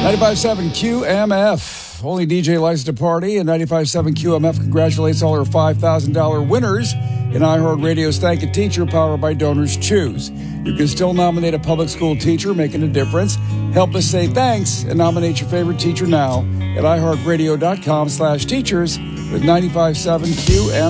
95.7 QMF. Only DJ likes to party, and 95.7 QMF congratulates all our $5,000 winners in iHeartRadio's Thank a Teacher, powered by Donors Choose. You can still nominate a public school teacher making a difference. Help us say thanks and nominate your favorite teacher now at iHeartRadio.com/teachers with 95.7 QMF.